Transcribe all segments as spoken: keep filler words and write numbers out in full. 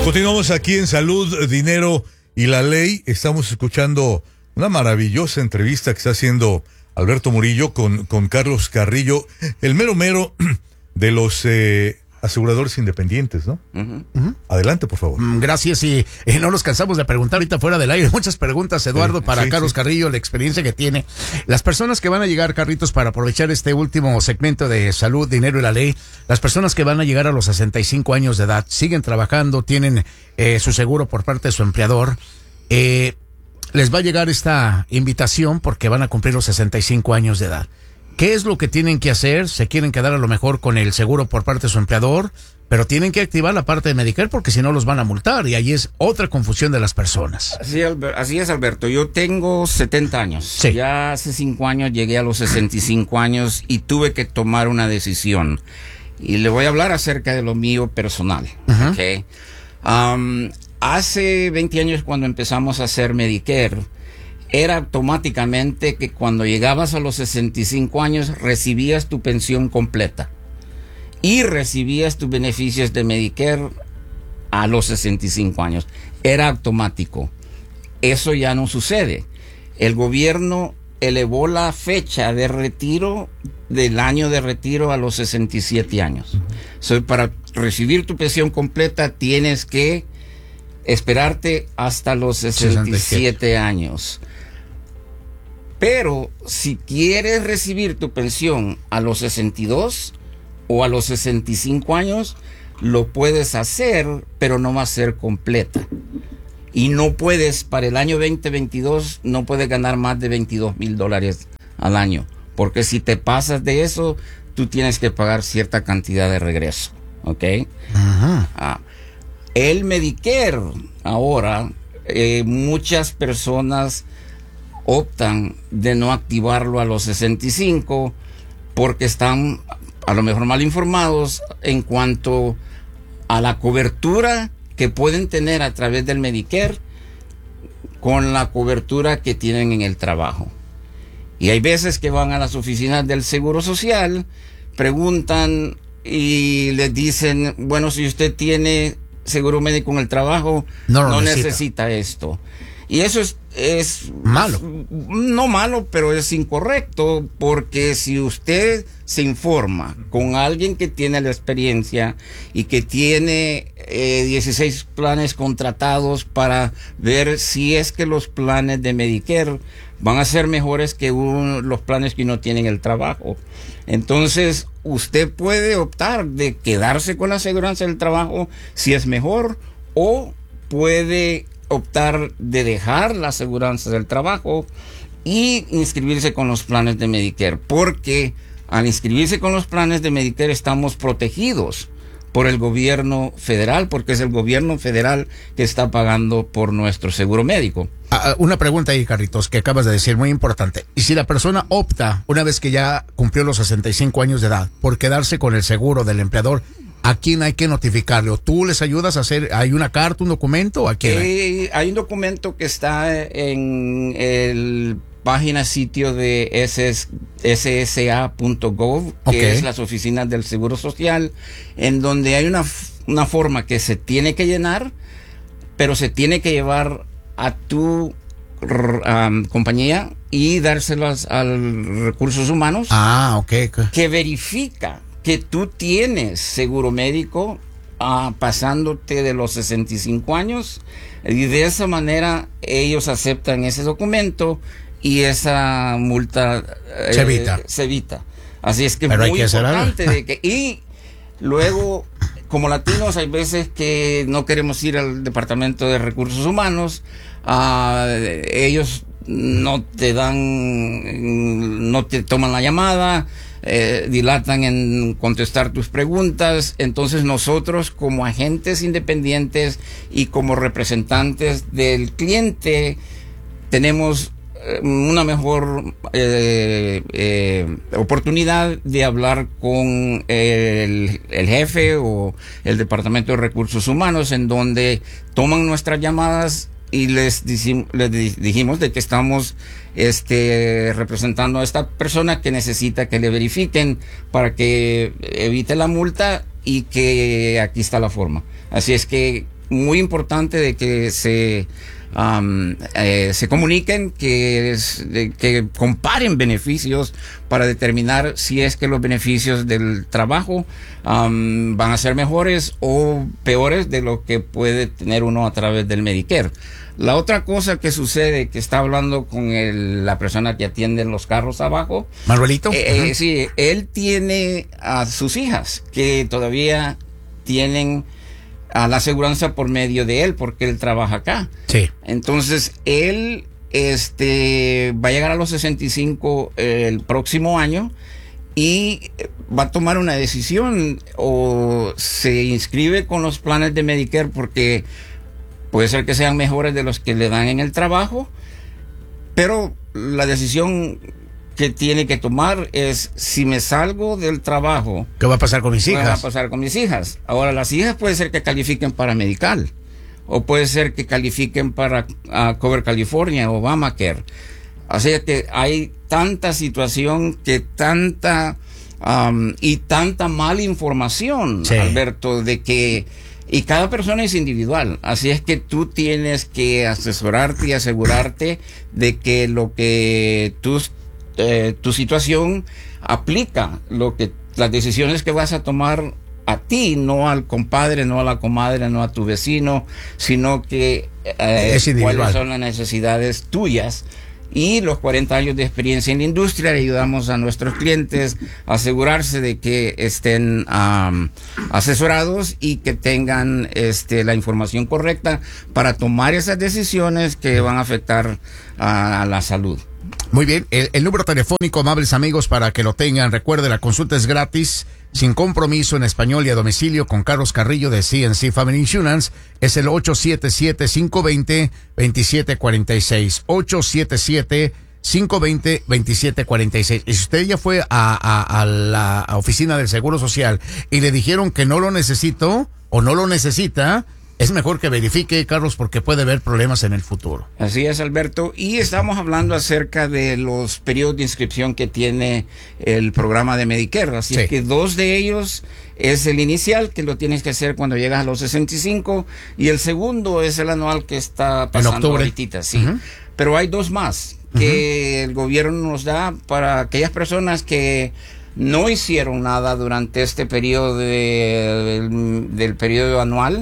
Continuamos aquí en Salud, Dinero y la Ley. Estamos escuchando una maravillosa entrevista que está haciendo Alberto Murillo con, con Carlos Carrillo, el mero mero de los eh, aseguradores independientes, ¿no? Uh-huh. Uh-huh. Adelante, por favor. Gracias, y eh, no nos cansamos de preguntar ahorita fuera del aire. Muchas preguntas, Eduardo, para sí, Carlos sí. Carrillo, la experiencia que tiene. Las personas que van a llegar, Carlitos, para aprovechar este último segmento de Salud, Dinero y la Ley, las personas que van a llegar a los sesenta y cinco años de edad, siguen trabajando, tienen eh, su seguro por parte de su empleador, eh, les va a llegar esta invitación porque van a cumplir los sesenta y cinco años de edad. ¿Qué es lo que tienen que hacer? ¿Se quieren quedar a lo mejor con el seguro por parte de su empleador? Pero tienen que activar la parte de Medicare porque si no los van a multar, y ahí es otra confusión de las personas. Así, así es, Alberto. Yo tengo setenta años. Sí. Ya hace cinco años llegué a los sesenta y cinco años y tuve que tomar una decisión. Y le voy a hablar acerca de lo mío personal. Uh-huh. ¿Okay? Um, hace veinte años, cuando empezamos a hacer Medicare, era automáticamente que cuando llegabas a los sesenta y cinco años recibías tu pensión completa y recibías tus beneficios de Medicare a los sesenta y cinco años. Era automático. Eso ya no sucede. El gobierno elevó la fecha de retiro del año de retiro a los sesenta y siete años. Uh-huh. So, para recibir tu pensión completa tienes que esperarte hasta los sesenta y siete años. Pero si quieres recibir tu pensión a los sesenta y dos o a los sesenta y cinco años, lo puedes hacer, pero no va a ser completa. Y no puedes, para el año veinte veintidós, no puedes ganar más de veintidós mil dólares al año. Porque si te pasas de eso, tú tienes que pagar cierta cantidad de regreso. ¿Ok? Ajá. Ah, el Medicare, ahora, eh, muchas personas optan de no activarlo a los sesenta y cinco porque están a lo mejor mal informados en cuanto a la cobertura que pueden tener a través del Medicare con la cobertura que tienen en el trabajo. Y hay veces que van a las oficinas del Seguro Social, preguntan y les dicen, bueno, si usted tiene seguro médico en el trabajo, no, no necesita. necesita esto. Y eso es, es malo. No malo, pero es incorrecto, porque si usted se informa con alguien que tiene la experiencia y que tiene eh, dieciséis planes contratados para ver si es que los planes de Medicare van a ser mejores que un, los planes que no tienen el trabajo. Entonces, usted puede optar de quedarse con la aseguranza del trabajo si es mejor, o puede optar de dejar la aseguranza del trabajo y inscribirse con los planes de Medicare, porque al inscribirse con los planes de Medicare estamos protegidos por el gobierno federal, porque es el gobierno federal que está pagando por nuestro seguro médico. Ah, una pregunta ahí, Carlitos, que acabas de decir, muy importante. Y si la persona opta, una vez que ya cumplió los sesenta y cinco años de edad, por quedarse con el seguro del empleador, ¿a quién hay que notificarle? ¿O tú les ayudas a hacer, hay una carta, un documento? ¿O a quién hay? Eh, hay un documento que está en el página sitio de S S A punto gov, que okay. es las oficinas del Seguro Social, en donde hay una, una forma que se tiene que llenar, pero se tiene que llevar a tu um, compañía y dárselas a Recursos Humanos. Ah, ok. Que verifica que tú tienes seguro médico uh, pasándote de los sesenta y cinco años, y de esa manera ellos aceptan ese documento y esa multa eh, se evita. Se evita. Así es que Pero es muy hay que importante de que, y luego, como latinos, hay veces que no queremos ir al Departamento de Recursos Humanos, uh, ellos no te dan, no te toman la llamada, eh, dilatan en contestar tus preguntas. Entonces nosotros, como agentes independientes y como representantes del cliente, tenemos una mejor eh, eh, oportunidad de hablar con el, el jefe o el Departamento de Recursos Humanos, en donde toman nuestras llamadas y les, dijim, les dijimos de que estamos este, representando a esta persona que necesita que le verifiquen para que evite la multa y que aquí está la forma. Así es que muy importante de que se um, eh, se comuniquen, que, es, de, que comparen beneficios para determinar si es que los beneficios del trabajo um, van a ser mejores o peores de lo que puede tener uno a través del Medicare. La otra cosa que sucede, que está hablando con el, la persona que atiende los carros abajo. Manuelito. Eh, eh, sí, él tiene a sus hijas que todavía tienen a la aseguranza por medio de él, porque él trabaja acá. Sí. Entonces, él este, va a llegar a los sesenta y cinco eh, el próximo año y va a tomar una decisión, o se inscribe con los planes de Medicare porque puede ser que sean mejores de los que le dan en el trabajo, pero la decisión que tiene que tomar es: si me salgo del trabajo, ¿qué va a pasar con mis hijas? ¿Qué va a pasar con mis hijas? Ahora, las hijas puede ser que califiquen para medical, o puede ser que califiquen para uh, Cover California, Obamacare. Así que hay tanta situación, que tanta um, y tanta mala información, sí, Alberto, de que, y cada persona es individual, así es que tú tienes que asesorarte y asegurarte de que lo que tú Eh, tu situación aplica, lo que las decisiones que vas a tomar a ti, no al compadre, no a la comadre, no a tu vecino, sino que eh, cuáles son las necesidades tuyas. Y los cuarenta años de experiencia en la industria le ayudamos a nuestros clientes a asegurarse de que estén um, asesorados y que tengan este, la información correcta para tomar esas decisiones que van a afectar a, a la salud. Muy bien, el, el número telefónico, amables amigos, para que lo tengan. Recuerde, la consulta es gratis, sin compromiso, en español y a domicilio, con Carlos Carrillo de C N C Family Insurance. Es el ocho siete siete, cinco dos cero, dos siete cuatro seis. ocho siete siete, cinco dos cero, dos siete cuatro seis. Y si usted ya fue a, a, a la oficina del Seguro Social y le dijeron que no lo necesito o no lo necesita, es mejor que verifique, Carlos, porque puede haber problemas en el futuro. Así es, Alberto. Y estamos hablando acerca de los periodos de inscripción que tiene el programa de Medicare. Así sí, es que dos de ellos es el inicial, que lo tienes que hacer cuando llegas a los sesenta y cinco, y el segundo es el anual, que está pasando ahorita. Sí. Uh-huh. Pero hay dos más que uh-huh. el gobierno nos da para aquellas personas que no hicieron nada durante este periodo de, del, del periodo anual.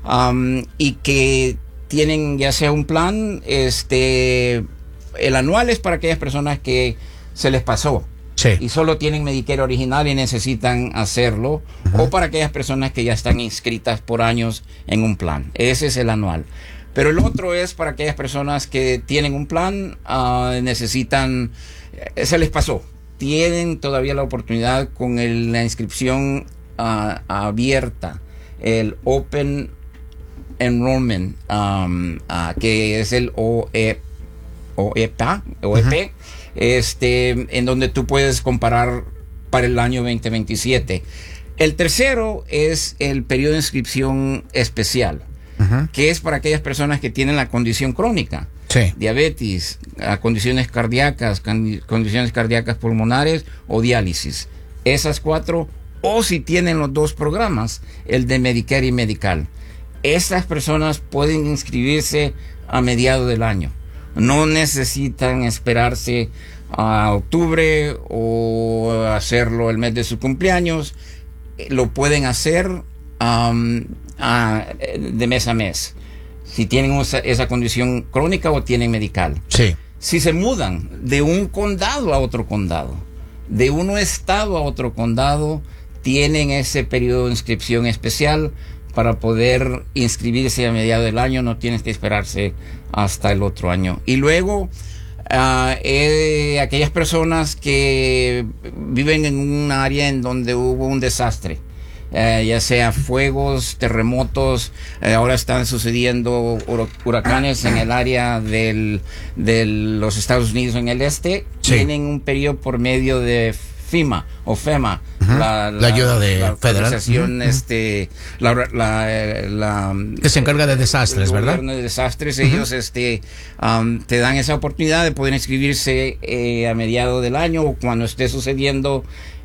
Um, y que tienen ya sea un plan, este, el anual es para aquellas personas que se les pasó, sí, y solo tienen Medicare original y necesitan hacerlo, uh-huh. o para aquellas personas que ya están inscritas por años en un plan. Ese es el anual. Pero el otro es para aquellas personas que tienen un plan, uh, necesitan, eh, se les pasó, tienen todavía la oportunidad con el, la inscripción uh, abierta, el Open Enrollment, um, uh, que es el O E P, O E P, O E P, uh-huh. este, en donde tú puedes comparar para el año veinte veintisiete. El tercero es el periodo de inscripción especial, uh-huh. que es para aquellas personas que tienen la condición crónica, sí, diabetes, condiciones cardíacas, condiciones cardíacas pulmonares o diálisis. Esas cuatro, o si tienen los dos programas, el de Medicare y Medical. Estas personas pueden inscribirse a mediados del año. No necesitan esperarse a octubre o hacerlo el mes de su cumpleaños. Lo pueden hacer um, a, de mes a mes, si tienen esa, esa condición crónica o tienen medical. Sí. Si se mudan de un condado a otro condado, de un estado a otro condado, tienen ese periodo de inscripción especial para poder inscribirse a mediados del año. No tienes que esperarse hasta el otro año. Y luego, uh, eh, aquellas personas que viven en un área en donde hubo un desastre, uh, ya sea fuegos, terremotos, uh, ahora están sucediendo huracanes en el área del, de los Estados Unidos en el este, sí, tienen un periodo por medio de FEMA o FEMA, uh-huh. la, la, la ayuda de la federal, uh-huh. este, la, la, la, que se encarga de desastres, ¿verdad? De desastres, uh-huh. ellos este, um, te dan esa oportunidad de poder inscribirse eh, a mediados del año o cuando esté sucediendo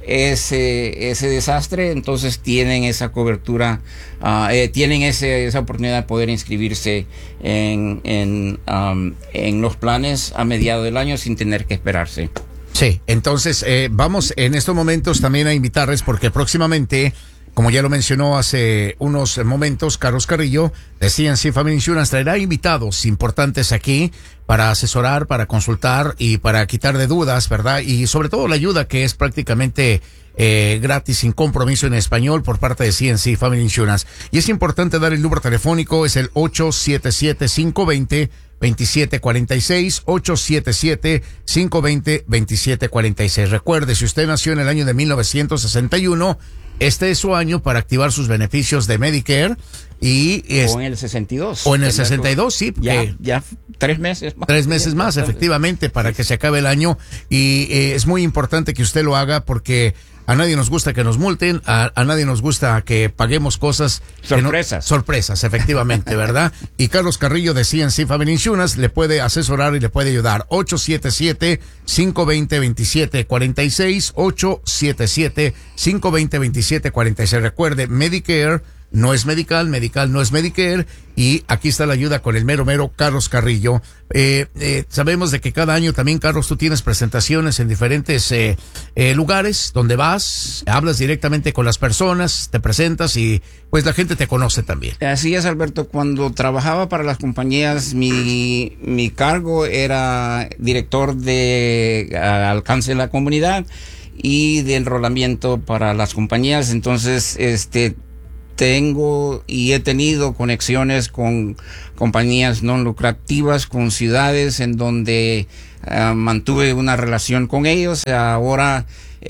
ese ese desastre, entonces tienen esa cobertura, uh, eh, tienen ese, esa oportunidad de poder inscribirse en en, um, en los planes a mediados del año sin tener que esperarse. Sí, entonces eh, vamos en estos momentos también a invitarles porque próximamente, como ya lo mencionó hace unos momentos Carlos Carrillo de C N C Family Insurance, traerá invitados importantes aquí para asesorar, para consultar y para quitar de dudas, ¿verdad? Y sobre todo la ayuda que es prácticamente eh, gratis, sin compromiso en español por parte de C N C Family Insurance. Y es importante dar el número telefónico, es el ocho siete siete, cinco dos cero, dos siete cuatro seis, ocho siete siete, cinco dos cero, dos siete cuatro seis. Recuerde, si usted nació en el año de mil novecientos sesenta y uno, este es su año para activar sus beneficios de Medicare. Y es, o en el sesenta y dos. O en el sesenta y dos, sí. Ya, ya tres meses más. Tres meses más, efectivamente, para que se acabe el año. Y eh, es muy importante que usted lo haga porque a nadie nos gusta que nos multen, a, a nadie nos gusta que paguemos cosas. Sorpresas. No, sorpresas, efectivamente, ¿verdad? Y Carlos Carrillo de C N C Family Insurance le puede asesorar y le puede ayudar. ocho siete siete, cinco dos cero, dos siete cuatro seis, ocho siete siete, cinco dos cero, dos siete cuatro seis. Recuerde, Medicare no es medical, medical no es Medicare, y aquí está la ayuda con el mero mero Carlos Carrillo. Eh, eh, sabemos de que cada año también, Carlos, tú tienes presentaciones en diferentes eh, eh, lugares donde vas, hablas directamente con las personas, te presentas y pues la gente te conoce también. Así es, Alberto. Cuando trabajaba para las compañías, mi, mi cargo era director de uh, alcance de la comunidad y de enrolamiento para las compañías. Entonces, este tengo y he tenido conexiones con compañías no lucrativas, con ciudades en donde uh, mantuve una relación con ellos. Ahora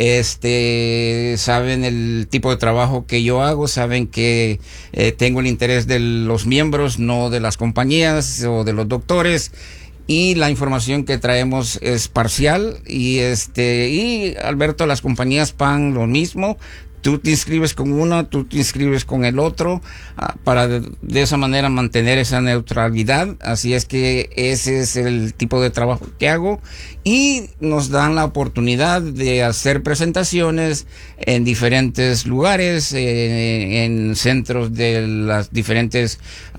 este saben el tipo de trabajo que yo hago, saben que eh, tengo el interés de los miembros, no de las compañías o de los doctores. Y la información que traemos es parcial y este y Alberto, las compañías pagan lo mismo. Tú te inscribes con uno, tú te inscribes con el otro, uh, para de, de esa manera mantener esa neutralidad. Así es que ese es el tipo de trabajo que hago y nos dan la oportunidad de hacer presentaciones en diferentes lugares, eh, en centros de las diferentes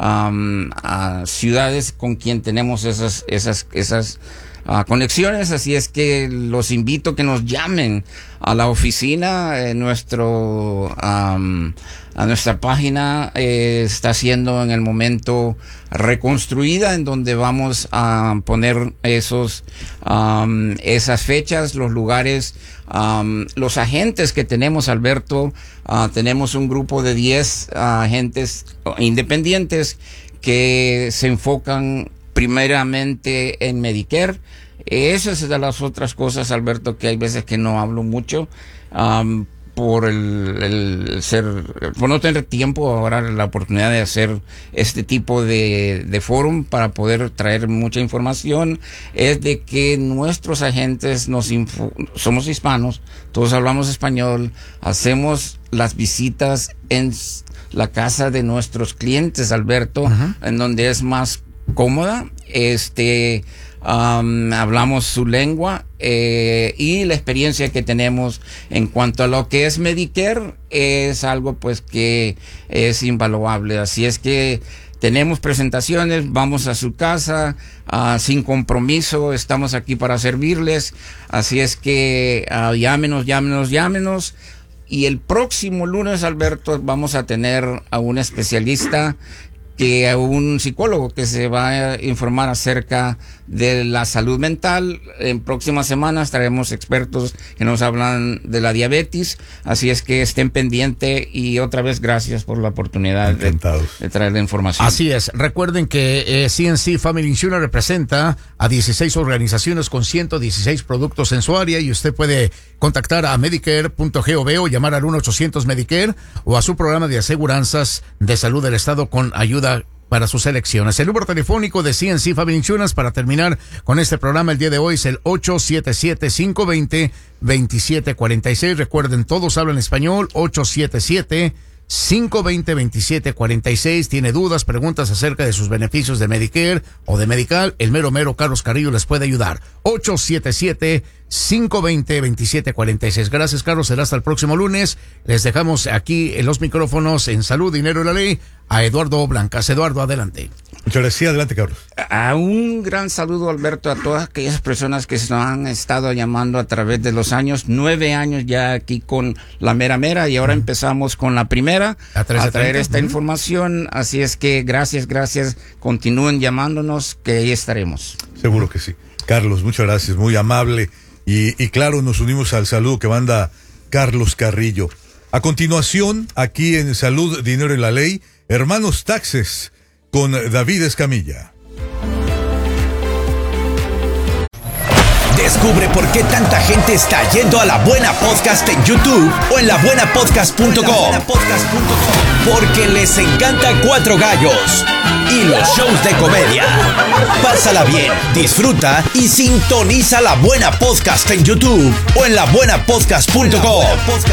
um, uh, ciudades con quien tenemos esas esas esas Uh, conexiones. Así es que los invito a que nos llamen a la oficina. Eh, nuestro um, a nuestra página eh, está siendo en el momento reconstruida, en donde vamos a poner esos um, esas fechas, los lugares, um, los agentes que tenemos, Alberto. Uh, tenemos un grupo de diez uh, agentes independientes que se enfocan primeramente en Medicare. Esa es de las otras cosas, Alberto, que hay veces que no hablo mucho um, por el, el ser, por no tener tiempo. Ahora la oportunidad de hacer este tipo de, de fórum para poder traer mucha información es de que nuestros agentes nos info, somos hispanos, todos hablamos español, hacemos las visitas en la casa de nuestros clientes, Alberto, uh-huh. en donde es más cómoda, este um, hablamos su lengua eh, y la experiencia que tenemos en cuanto a lo que es Medicare es algo pues que es invaluable. Así es que tenemos presentaciones, vamos a su casa uh, sin compromiso, estamos aquí para servirles. Así es que uh, llámenos, llámenos, llámenos. Y el próximo lunes, Alberto, vamos a tener a un especialista, que a un psicólogo que se va a informar acerca de la salud mental. En próximas semanas traemos expertos que nos hablan de la diabetes, así es que estén pendientes y otra vez gracias por la oportunidad de, de traer la información. Así es, recuerden que eh, C N C Family Insurance representa a dieciséis organizaciones con ciento dieciséis productos en su área y usted puede contactar a medicare punto gov o llamar al uno ochocientos Medicare o a su programa de aseguranzas de salud del estado con ayuda para sus elecciones. El número telefónico de C N C Family Insurance para terminar con este programa el día de hoy es el ocho siete siete, cinco dos cero, dos siete cuatro seis. Recuerden, todos hablan español. Ocho siete siete, cinco dos cero, dos siete cuatro seis. Tiene dudas, preguntas acerca de sus beneficios de Medicare o de Medical, el mero mero Carlos Carrillo les puede ayudar. Ocho siete siete, cinco dos cero, veintisiete cuarenta y seis. Gracias, Carlos. Será hasta el próximo lunes. Les dejamos aquí en los micrófonos en Salud, Dinero y la Ley a Eduardo Blancas. Eduardo, adelante. Muchas gracias. Adelante, Carlos. A un gran saludo, Alberto, a todas aquellas personas que se nos han estado llamando a través de los años. Nueve años ya aquí con la mera mera y ahora uh-huh. empezamos con la primera a, a traer esta uh-huh. información. Así es que gracias, gracias. Continúen llamándonos, que ahí estaremos. Seguro que sí. Carlos, muchas gracias. Muy amable. Y, y claro, nos unimos al saludo que manda Carlos Carrillo. A continuación, aquí en Salud, Dinero y la Ley, Hermanos Taxes con David Escamilla. Descubre por qué tanta gente está yendo a La Buena Podcast en YouTube o en la buena podcast punto com. Porque les encanta Cuatro Gallos y los shows de comedia. Pásala bien, disfruta y sintoniza La Buena Podcast en YouTube o en la buena podcast punto com.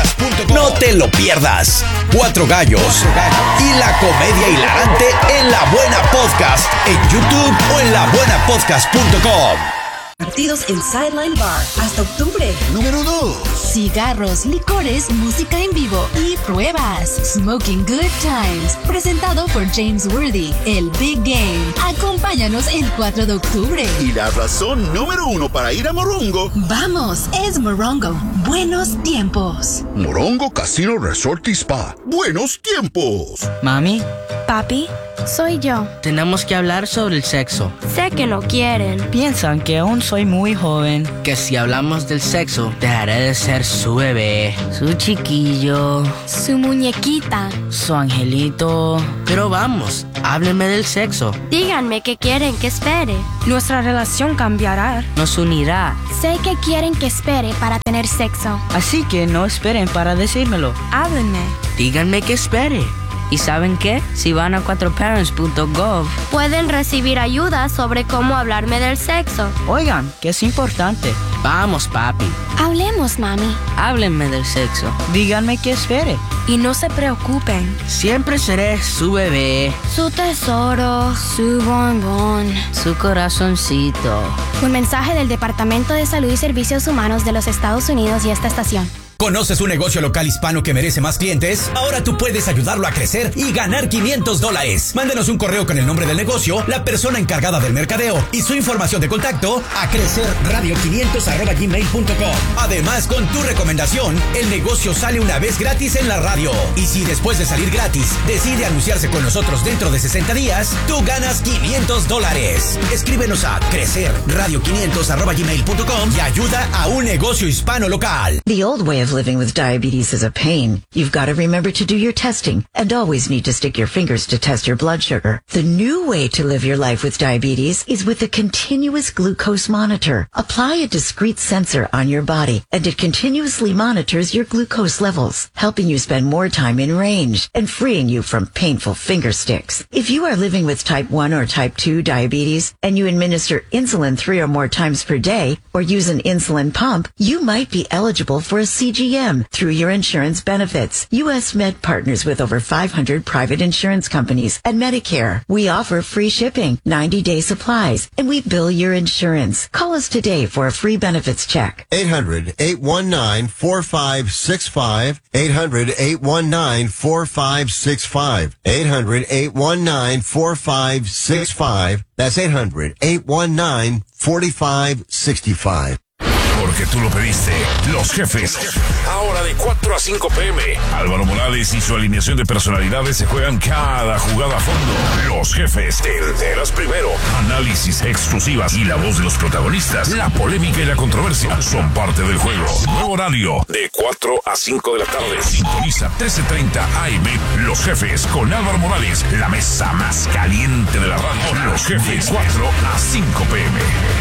No te lo pierdas. Cuatro Gallos y la comedia hilarante en La Buena Podcast en YouTube o en la buena podcast punto com. Partidos en Sideline Bar hasta octubre. Número dos. Cigarros, licores, música en vivo y pruebas. Smoking Good Times. Presentado por James Worthy, el Big Game. Acompáñanos el cuatro de octubre. Y la razón número uno para ir a Morongo. Vamos, es Morongo. Buenos tiempos. Morongo Casino Resort y Spa. Buenos tiempos. Mami. Papi, soy yo. Tenemos que hablar sobre el sexo. Sé que no quieren. Piensan que aún soy muy joven, que si hablamos del sexo, dejaré de ser su bebé, su chiquillo, su muñequita, su angelito. Pero vamos, háblenme del sexo. Díganme qué quieren que espere. Nuestra relación cambiará. Nos unirá. Sé que quieren que espere para tener sexo. Así que no esperen para decírmelo. Háblenme. Díganme que espere. ¿Y saben qué? Si van a cuatro parents punto gov, pueden recibir ayuda sobre cómo hablarme del sexo. Oigan, que es importante. Vamos, papi. Hablemos, mami. Háblenme del sexo. Díganme que espere. Y no se preocupen. Siempre seré su bebé, su tesoro, su bombón, su corazoncito. Un mensaje del Departamento de Salud y Servicios Humanos de los Estados Unidos y esta estación. ¿Conoces un negocio local hispano que merece más clientes? Ahora tú puedes ayudarlo a crecer y ganar quinientos dólares. Mándenos un correo con el nombre del negocio, la persona encargada del mercadeo y su información de contacto a crecer radio quinientos arroba gmail punto com. Además, con tu recomendación, el negocio sale una vez gratis en la radio. Y si después de salir gratis decide anunciarse con nosotros dentro de sesenta días, tú ganas quinientos dólares. Escríbenos a crecer radio quinientos arroba gmail punto com y ayuda a un negocio hispano local. The old way of living with diabetes is a pain. You've got to remember to do your testing and always need to stick your fingers to test your blood sugar. The new way to live your life with diabetes is with a continuous glucose monitor. Apply a discrete sensor on your body and it continuously monitors your glucose levels, helping you spend more time in range and freeing you from painful finger sticks. If you are living with type one or type two diabetes and you administer insulin three or more times per day or use an insulin pump, you might be eligible for a C G M through your insurance benefits. U S Med partners with over five hundred private insurance companies and Medicare. We offer free shipping, ninety day supplies, and we bill your insurance. Call us today for a free benefits check. eight hundred, eight one nine, four five six five. eight hundred, eight one nine, four five six five. eight hundred, eight one nine, four five six five. That's eight hundred, eight one nine, four five six five. Porque tú lo pediste. Los Jefes. Ahora de cuatro a cinco pm. Álvaro Morales y su alineación de personalidades se juegan cada jugada a fondo. Los Jefes. Te enteras primero. Análisis exclusivas y la voz de los protagonistas. La polémica y la controversia son parte del juego. Nuevo horario de cuatro a cinco de la tarde. Sintoniza trece treinta A M. Los Jefes con Álvaro Morales. La mesa más caliente de la radio. Los Jefes. cuatro a cinco pm.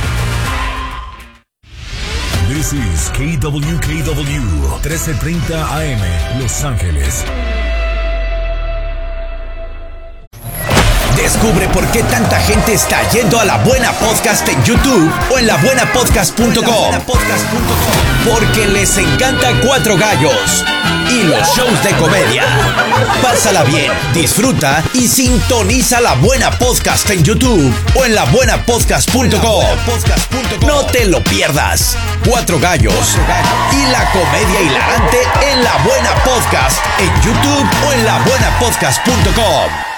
This is K W K W, trece treinta A M, Los Ángeles. Descubre por qué tanta gente está yendo a La Buena Podcast en YouTube o en la buena podcast punto com. Porque les encanta Cuatro Gallos y los shows de comedia. Pásala bien, disfruta y sintoniza La Buena Podcast en YouTube o en la buena podcast punto com. No te lo pierdas. Cuatro Gallos y la comedia hilarante en La Buena Podcast en YouTube o en la buena podcast punto com.